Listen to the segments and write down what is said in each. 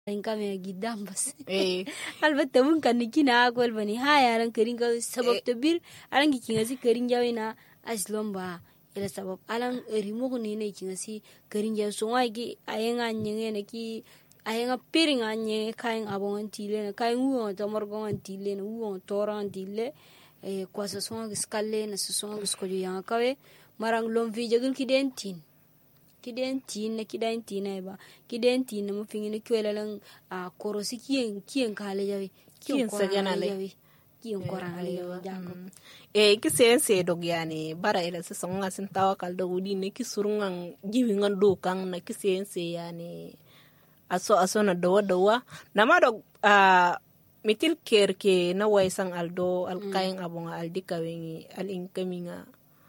in kame gidan bas albatta mun kan kina agwal bani ha yaran karin ga sabab to bir alan gikin asi karin jawina aslon ba ila sabab alan rimo ne kin asi karin jaw so wagi ayenga nyenge ki ayenga piring anye kain abon tile kain uo to morgon tile no uo toran tile kwa sa songa skalle na sa songa skojo yang kawe marang lom vi jagul kidentin na ba kidentin na mo fingine kwelalang korosi kien kale jawi kien sagana le kien korang le jako kisense dog yani bara ila sa songa sin tawakal do wudi ne kisurungan jiwi ngan do kan na kisense yani aso na dawa nama dog mitil kerke na waisan aldo alkain abonga aldika wengi alinkaminga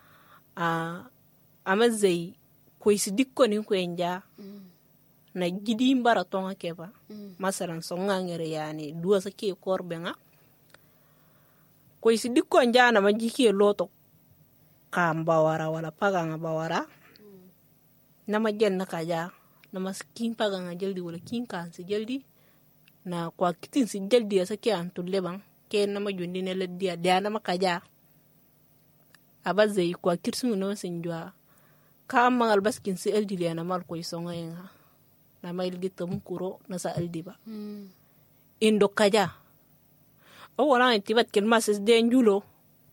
amazai koisi dikko ni kwenja na gidi mbara tonga keba masalan songa ngere yani duwa sake korbenga koisi dikko njana majiki loto kamba wara wala paganga bawara nama jenna kaja nama skin paganga jaldi wala kin kansi jaldi na kwa kitin si jaldi ya sake antulle bang ke nama jundi ne laddia dia nama kaja abazai kwa kirsu no sinjwa ka mangal baskin si eldi le na mal koy songa enga na mail gitam kuro na sa eldi ba indo kaja o wala tibat kel mas de njulo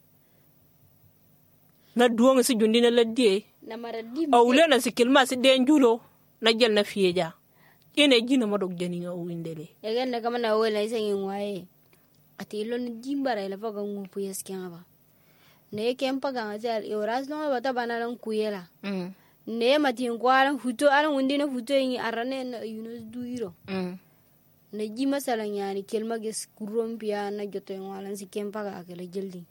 na duong si jundi na laddi na maradi o wala na si kel mas de njulo na jel na fieja ene jina madok jani nga windele yagen na kama na wala isengin wae ati lon jimbara ila faga ngupu yeskenga ba ne kempa ganga jar yoras no bata banalan kuyela ne matin kwaran huto aran wundina huto yin arane na yunus duiro ne ji masalan yani kelma ges kurompia na joto yin walan si kempa ga akela jeldi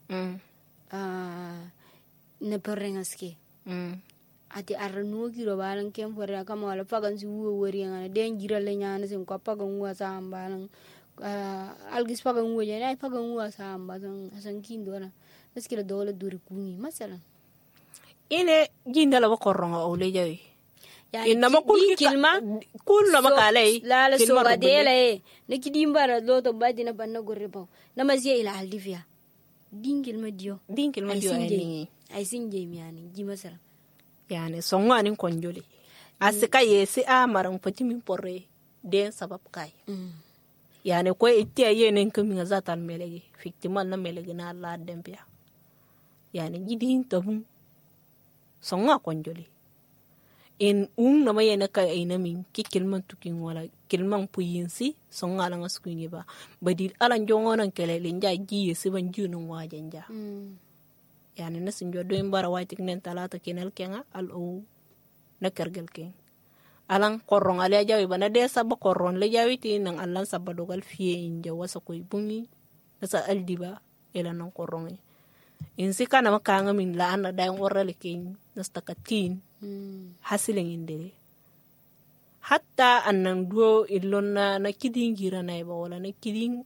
ne perengaske ati aranu kiro balan kempore kama wala fagan si wo wori ngana den jirale nyana sim ko pagan wa sambalan algis pagan wo jana pagan wa samba san kindo na eskila dole duri kungi masalan ine jinda la koronga o le jawi yani inama kul na makalai la so gadele ne kidimbara loto badina banna gorre baw namaziya ila aldivia dingil madio ay sinje mi yani ji masalan yani songa nin konjoli asika yesi amaran fatimi porre den sabab kai yani ko itiya yenen kaminga zatal melegi fiktimal na melegi na la dempia yani gidin tabun songa konjoli in na mayena ka ina min kilman tukin wala kilman puyinsi songa la ngaskunye ba badil alan jongonan kelele nja giye siban junun wajanja yani nasin jodo imbara waitik nen talata kenal kenga al o na kergel ken alan korron ale jawi bana de sabba korron le jawi ti nan allan sabba dogal fiye inja wasa koy bungi nasa aldiba ela nan korron in sika na makanga min la ana dayon orale ken nasta katin hasilen indere hatta annan duo illonna na kidin gira na ba wala na kidin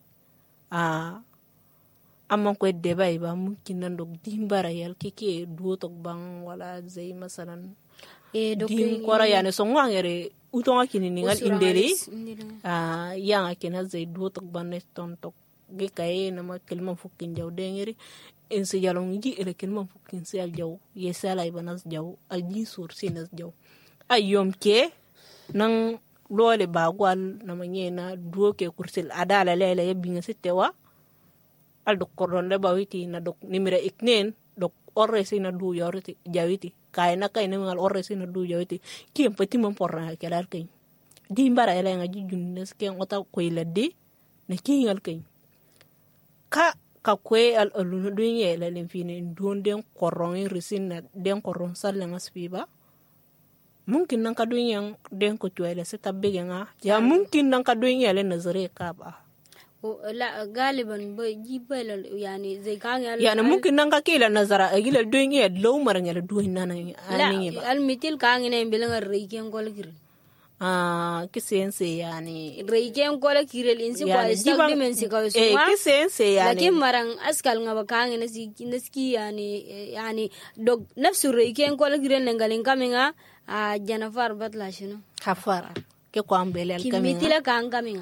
amma ko debay ba mungkin nan dog dimbara yal keke duo tok bang wala zay masalan dim kora yani so ngangere utonga kini ningal indere yang akena zay duo tok ban ton tok ge kay na ma kelma fukin jaw dengeri en se jalong ji ele kelma fukin se al jaw yesala ibanas jaw al ji sur sinas jaw ayom ke nan lole bagwal na manyena duo ke kursil adala lele yebinga sittewa al dok koron le bawiti na dok nimira iknen dok orresi na du yoriti jawiti kayna kayna ngal orresi na du jawiti kim pati mon porra kelar kay di mbara ele nga jujun nes ke ngota koy ladde ne kingal kay ka kwe al alunu du yele len fini don den koron resin na den koron salle ngaspiba mungkin nan ka du yang den ko tuele se tabbe nga ya mungkin nan ka du yele nazare ka ba la galiban ba jibala yani zai kan yani mungkin nan ka kila nazara agila doing it low maranga doing nana ani ba al mitil kan ne bilan reiken golgir kisense yani reiken golgir insi kwa stock dimensi ka so kisense yani lakin marang askal ngaba kan ne naski yani dog nafsu reiken golgir ne ngalin kaminga janafar batla shino kafar ke ko ambele al kimitila ka angaminga